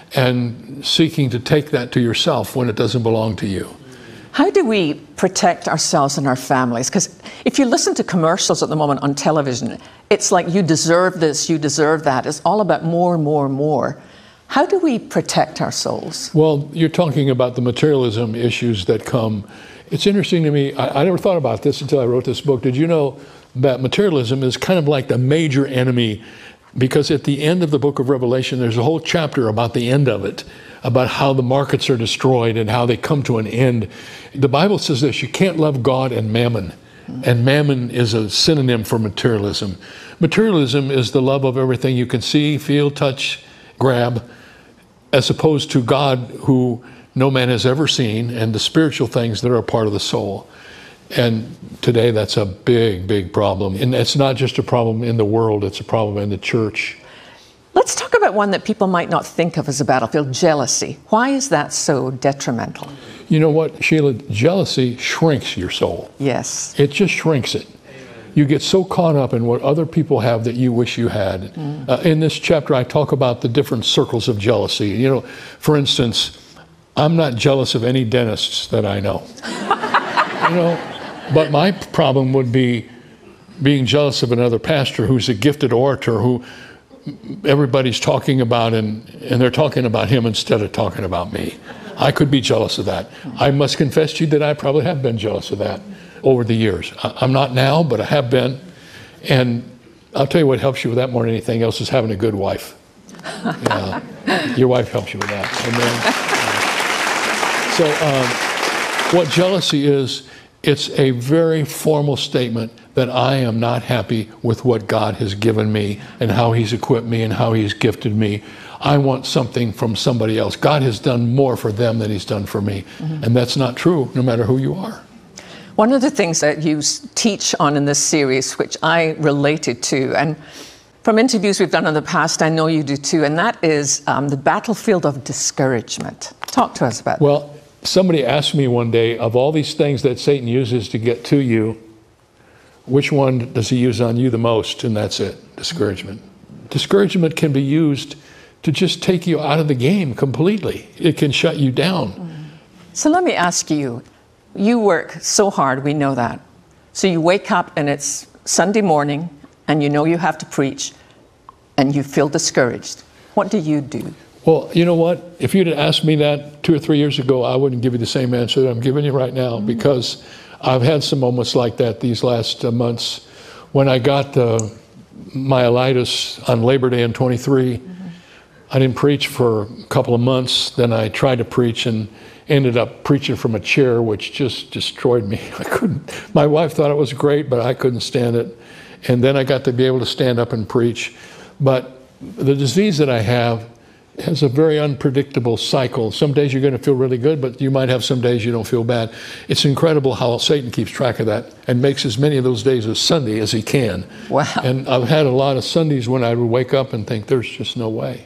D: and seeking to take that to yourself when it doesn't belong to you.
M: How do we protect ourselves and our families? Because if you listen to commercials at the moment on television, it's like you deserve this, you deserve that. It's all about more, more, more. How do we protect our souls?
D: Well, you're talking about the materialism issues that come. It's interesting to me. I, I never thought about this until I wrote this book. Did you know that materialism is kind of like the major enemy? Because at the end of the book of Revelation, there's a whole chapter about the end of it, about how the markets are destroyed and how they come to an end. The Bible says this: you can't love God and mammon. And mammon is a synonym for materialism. Materialism is the love of everything you can see, feel, touch, grab, as opposed to God, who no man has ever seen, and the spiritual things that are a part of the soul. And today that's a big, big problem. And it's not just a problem in the world, it's a problem in the church.
M: Let's talk about one that people might not think of as a battlefield: jealousy. Why is that so detrimental?
D: You know what, Sheila? Jealousy shrinks your soul.
M: Yes.
D: It just shrinks it. You get so caught up in what other people have that you wish you had. Mm. Uh, in this chapter, I talk about the different circles of jealousy. You know, for instance, I'm not jealous of any dentists that I know. You know, but my problem would be being jealous of another pastor who's a gifted orator who everybody's talking about, and, and they're talking about him instead of talking about me. I could be jealous of that. I must confess to you that I probably have been jealous of that over the years. I, I'm not now, but I have been. And I'll tell you what helps you with that more than anything else is having a good wife. Yeah, your wife helps you with that. And then, uh, so um, what jealousy is, It's a very formal statement that I am not happy with what God has given me and how he's equipped me and how he's gifted me. I want something from somebody else. God has done more for them than he's done for me. Mm-hmm. And that's not true, no matter who you are.
M: One of the things that you teach on in this series, which I related to, and from interviews we've done in the past, I know you do too, and that is um, the battlefield of discouragement. Talk to us about that.
D: Well, somebody asked me one day, of all these things that Satan uses to get to you, which one does he use on you the most? And that's it, discouragement. Discouragement can be used to just take you out of the game completely. It can shut you down.
M: So let me ask you, you work so hard, we know that. So you wake up and it's Sunday morning and you know you have to preach and you feel discouraged. What do you do?
D: Well, you know what? If you'd asked me that two or three years ago, I wouldn't give you the same answer that I'm giving you right now, mm-hmm. because I've had some moments like that these last uh, months. When I got uh, myelitis on Labor Day in twenty-three, mm-hmm. I didn't preach for a couple of months. Then I tried to preach and ended up preaching from a chair, which just destroyed me. I couldn't. My wife thought it was great, but I couldn't stand it. And then I got to be able to stand up and preach. But the disease that I have has a very unpredictable cycle. Some days you're going to feel really good, but you might have some days you don't feel bad. It's incredible how Satan keeps track of that and makes as many of those days as Sunday as he can.
M: Wow.
D: And I've had a lot of Sundays when I would wake up and think, there's just no way.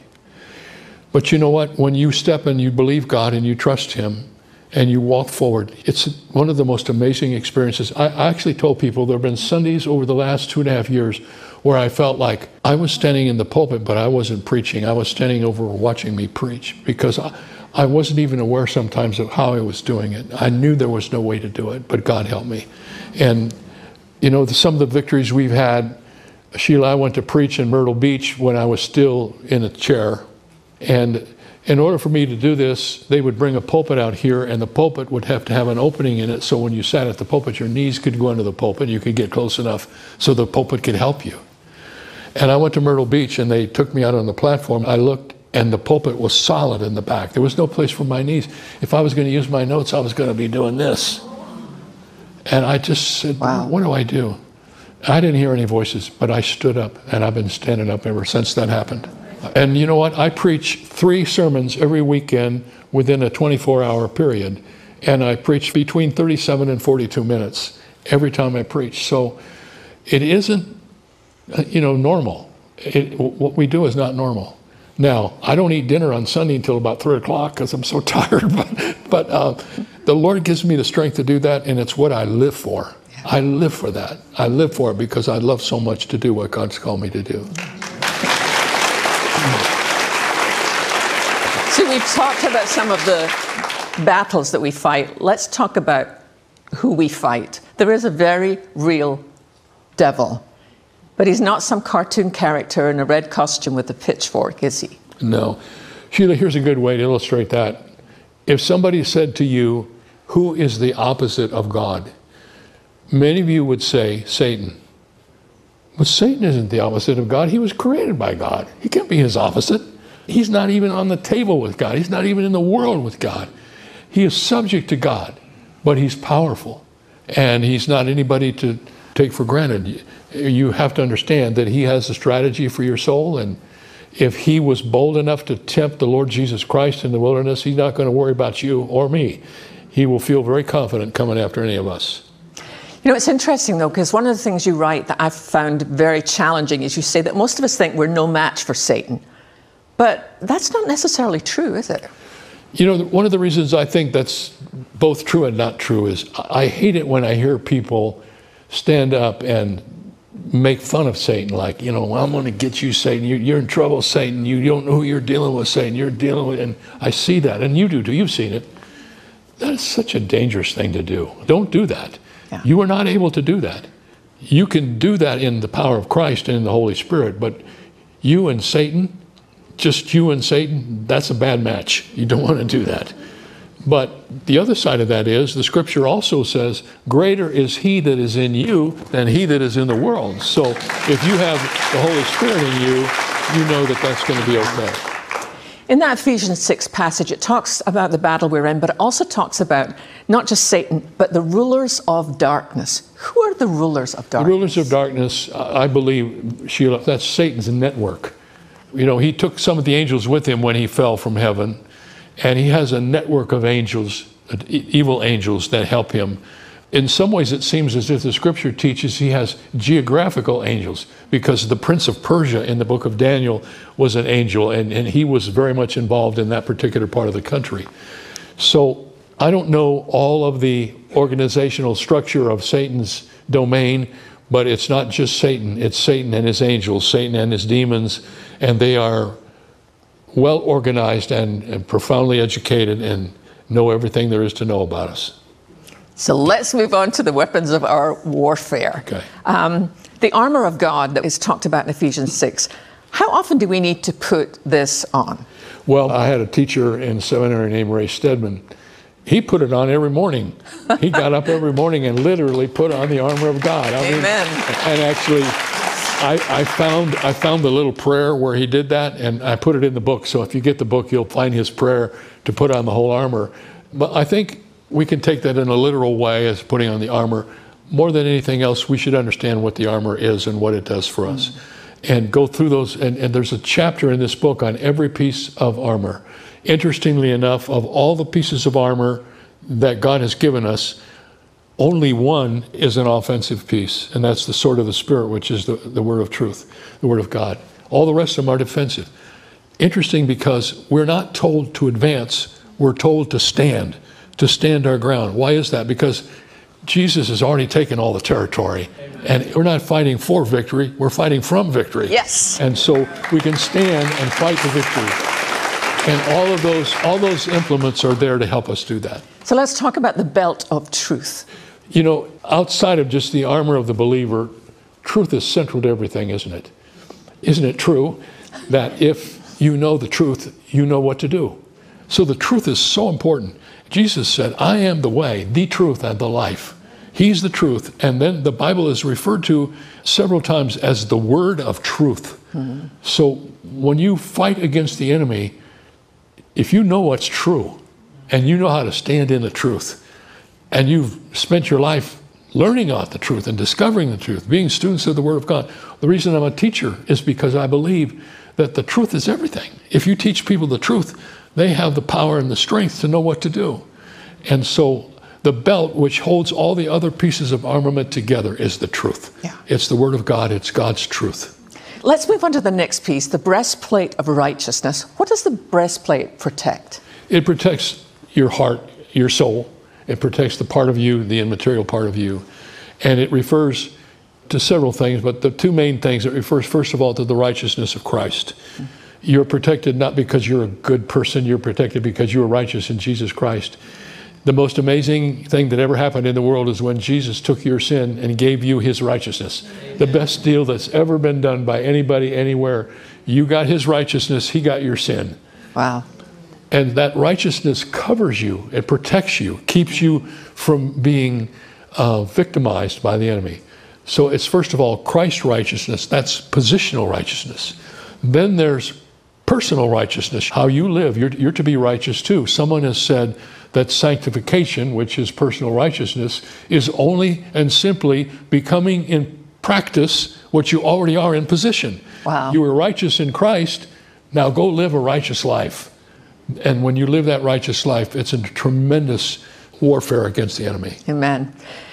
D: But you know what? When you step and you believe God and you trust him and you walk forward, it's one of the most amazing experiences. I, I actually told people there have been Sundays over the last two and a half years where I felt like I was standing in the pulpit, but I wasn't preaching. I was standing over watching me preach because I, I wasn't even aware sometimes of how I was doing it. I knew there was no way to do it, but God helped me. And, you know, the, some of the victories we've had, Sheila, I went to preach in Myrtle Beach when I was still in a chair. And in order for me to do this, they would bring a pulpit out here, and the pulpit would have to have an opening in it, so when you sat at the pulpit, your knees could go into the pulpit, you could get close enough so the pulpit could help you. And I went to Myrtle Beach, and they took me out on the platform. I looked, and the pulpit was solid in the back. There was no place for my knees. If I was going to use my notes, I was going to be doing this. And I just said, wow. What do I do? I didn't hear any voices, but I stood up, and I've been standing up ever since that happened. And you know what? I preach three sermons every weekend within a twenty-four hour period. And I preach between thirty-seven and forty-two minutes every time I preach. So it isn't, you know, normal. It, what we do is not normal. Now, I don't eat dinner on Sunday until about three o'clock because I'm so tired. But, but uh, the Lord gives me the strength to do that, and it's what I live for. Yeah. I live for that. I live for it because I love so much to do what God's called me to do.
M: So we've talked about some of the battles that we fight. Let's talk about who we fight. There is a very real devil, but he's not some cartoon character in a red costume with a pitchfork, is he?
D: No. Sheila, here's a good way to illustrate that. If somebody said to you, who is the opposite of God? Many of you would say, Satan. But Satan isn't the opposite of God. He was created by God. He can't be his opposite. He's not even on the table with God. He's not even in the world with God. He is subject to God, but he's powerful. And he's not anybody to take for granted. You have to understand that he has a strategy for your soul. And if he was bold enough to tempt the Lord Jesus Christ in the wilderness, he's not going to worry about you or me. He will feel very confident coming after any of us.
M: You know, it's interesting, though, because one of the things you write that I've found very challenging is you say that most of us think we're no match for Satan. But that's not necessarily true, is it?
D: You know, one of the reasons I think that's both true and not true is I hate it when I hear people stand up and make fun of Satan, like, you know, well, I'm going to get you, Satan. You're in trouble, Satan. You don't know who you're dealing with, Satan. You're dealing with, and I see that, and you do too. You've seen it. That is such a dangerous thing to do. Don't do that. Yeah. You are not able to do that. You can do that in the power of Christ and in the Holy Spirit, but you and Satan, just you and Satan, that's a bad match. You don't want to do that. But the other side of that is, the scripture also says, greater is he that is in you than he that is in the world. So if you have the Holy Spirit in you, you know that that's going to be okay.
M: In that Ephesians six passage, it talks about the battle we're in, but it also talks about not just Satan, but the rulers of darkness. Who are the rulers of darkness?
D: The rulers of darkness, I believe, Sheila, that's Satan's network. You know, he took some of the angels with him when he fell from heaven, and he has a network of angels, evil angels, that help him. In some ways, it seems as if the scripture teaches he has geographical angels, because the prince of Persia in the book of Daniel was an angel, and, and he was very much involved in that particular part of the country. So I don't know all of the organizational structure of Satan's domain, but it's not just Satan. It's Satan and his angels, Satan and his demons, and they are well organized and, and profoundly educated and know everything there is to know about us.
M: So let's move on to the weapons of our warfare.
D: Okay.
M: Um, the armor of God that is talked about in Ephesians six. How often do we need to put this on?
D: Well, I had a teacher in seminary named Ray Stedman. He put it on every morning. He got up every morning and literally put on the armor of God. I
M: Amen.
D: Mean, and actually, I, I found I found the little prayer where he did that, and I put it in the book. So if you get the book, you'll find his prayer to put on the whole armor. But I think we can take that in a literal way as putting on the armor. More than anything else, we should understand what the armor is and what it does for us. Mm-hmm. And go through those. And, and there's a chapter in this book on every piece of armor. Interestingly enough, of all the pieces of armor that God has given us, only one is an offensive piece, and that's the sword of the Spirit, which is the, the word of truth, the word of God. All the rest of them are defensive. Interesting, because we're not told to advance, we're told to stand. To stand our ground. Why is that? Because Jesus has already taken all the territory. And we're not fighting for victory, we're fighting from victory.
M: Yes.
D: And so we can stand and fight the victory. And all of those, all those implements are there to help us do that.
M: So let's talk about the belt of truth.
D: You know, outside of just the armor of the believer, truth is central to everything, isn't it? Isn't it true that if you know the truth, you know what to do? So the truth is so important. Jesus said, I am the way, the truth, and the life. He's the truth. And then the Bible is referred to several times as the word of truth. Mm-hmm. So when you fight against the enemy, if you know what's true, and you know how to stand in the truth, and you've spent your life learning out the truth and discovering the truth, being students of the Word of God, the reason I'm a teacher is because I believe that the truth is everything. If you teach people the truth, they have the power and the strength to know what to do. And so the belt, which holds all the other pieces of armament together, is the truth.
M: Yeah.
D: It's the Word of God. It's God's truth.
M: Let's move on to the next piece, the breastplate of righteousness. What does the breastplate protect?
D: It protects your heart, your soul. It protects the part of you, the immaterial part of you. And it refers to several things, but the two main things, it refers, first of all, to the righteousness of Christ. Mm-hmm. You're protected not because you're a good person, you're protected because you are righteous in Jesus Christ. The most amazing thing that ever happened in the world is when Jesus took your sin and gave you his righteousness. Amen. The best deal that's ever been done by anybody, anywhere. You got his righteousness, he got your sin.
M: Wow.
D: And that righteousness covers you, it protects you, keeps you from being uh, victimized by the enemy. So it's first of all Christ's righteousness, that's positional righteousness. Then there's personal righteousness, how you live. You're, you're to be righteous too. Someone has said that sanctification, which is personal righteousness, is only and simply becoming in practice what you already are in position.
M: Wow.
D: You were righteous in Christ, now go live a righteous life. And when you live that righteous life, it's a tremendous warfare against the enemy.
M: Amen.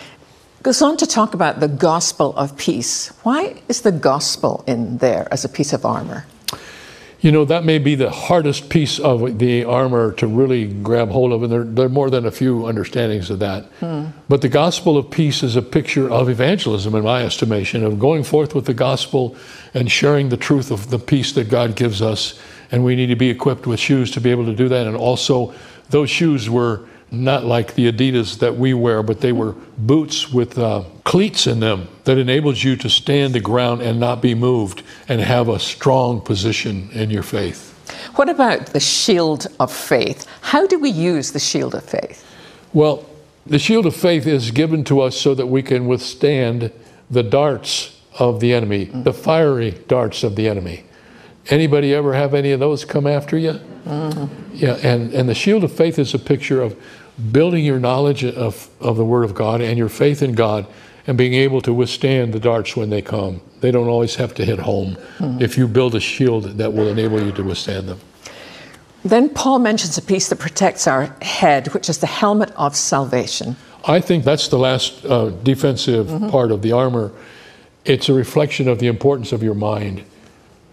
M: Goes on to talk about the gospel of peace. Why is the gospel in there as a piece of armor?
D: You know, that may be the hardest piece of the armor to really grab hold of, and there, there are more than a few understandings of that. Hmm. But the gospel of peace is a picture of evangelism, in my estimation, of going forth with the gospel and sharing the truth of the peace that God gives us. And we need to be equipped with shoes to be able to do that. And also, those shoes were not like the Adidas that we wear, but they were boots with uh, cleats in them that enables you to stand the ground and not be moved and have a strong position in your faith.
M: What about the shield of faith? How do we use the shield of faith?
D: Well, the shield of faith is given to us so that we can withstand the darts of the enemy, mm-hmm. the fiery darts of the enemy. Anybody ever have any of those come after you?
M: Mm-hmm.
D: Yeah, and, and the shield of faith is a picture of building your knowledge of, of the Word of God and your faith in God and being able to withstand the darts when they come. They don't always have to hit home mm-hmm. if you build a shield that will enable you to withstand them.
M: Then Paul mentions a piece that protects our head, which is the helmet of salvation.
D: I think that's the last uh, defensive mm-hmm. part of the armor. It's a reflection of the importance of your mind.